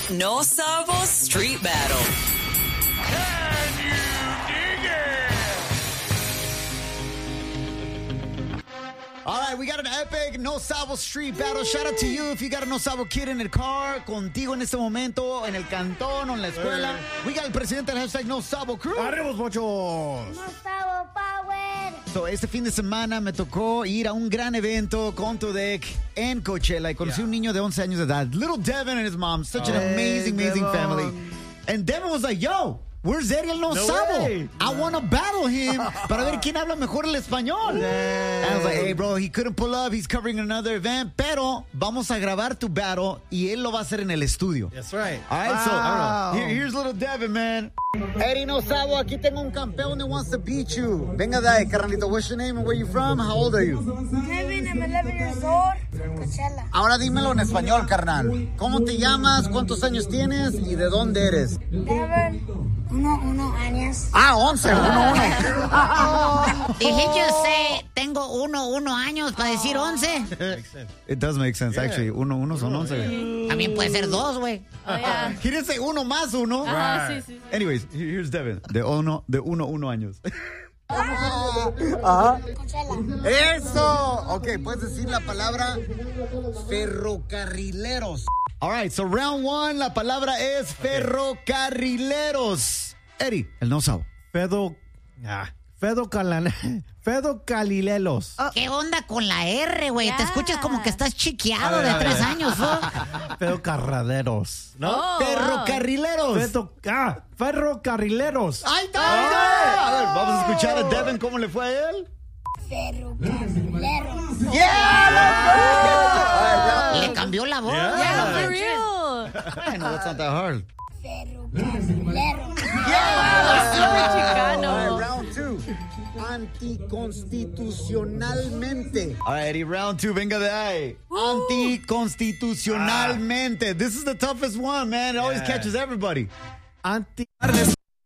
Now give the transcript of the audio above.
No Sabo Street Battle. Can you dig it? All right, we got an epic No Sabo Street Battle. Shout out to you if you got a No Sabo kid in the car, contigo en este momento, en el cantón o en la escuela. We got el presidente del hashtag No Sabo Crew. ¡Arribos, muchos! No Sabo Power. So, este fin de semana me tocó ir a un gran evento con Todek en Coachella y conocí a un niño de 11 años de edad. Little Devin and his mom. Such an amazing family. And Devin was like, yo, where's Eddie el No Sabo? Way. I want to battle him para ver quién habla mejor el español. And I was like, hey, bro, he couldn't pull up. He's covering another event. Pero vamos a grabar tu battle y él lo va a hacer en el estudio. That's right. All right, Wow. so here's Little Devin, man. Eddie No Sabo, aquí tengo un campeón that wants to beat you. Venga de ahí, carnalito. What's your name and where you from? How old are you? Kevin, I'm 11 years old. Coachella. Ahora dímelo en español, carnal. ¿Cómo te llamas? ¿Cuántos años tienes? ¿Y de dónde eres? Devin, uno años. Ah, 11, 1. Did he just say, tengo uno años para decir 11? It does make sense, actually. Uno son 11. También puede ser 2, güey. He didn't say uno más uno. Sí. Anyways, here's Devin. De uno años. Coachella. ¡Eso! Ok, puedes decir la palabra ferrocarrileros. All right, so round one, la palabra es ferrocarrileros. Eddie, el No Sabo. Fedo Calilelos. ¿Qué onda con la R, güey? Te escuchas como que estás chiqueado de 3 años, ¿no? Fedo Carraderos. ¿No? Ferrocarrileros. Ferrocarrileros. ¡Ahí está! A ver, vamos a escuchar a Devin cómo le fue a él. Ferrocarrileros. Le cambió la voz. Yeah, for real. I know, it's not that hard. Ferrocarrileros. Chicano. All right, round two. Anticonstitucionalmente. All right, Eddie, round two. Venga de ahí. Anticonstitucionalmente. This is the toughest one, man. It always catches everybody. Anti...